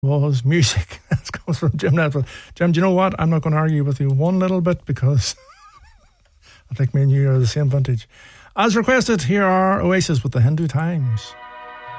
was music. That comes from Jim Netwell. Jim, do you know what? I'm not going to argue with you one little bit because I think me and you are the same vintage. As requested, here are Oasis with the Hindu Times.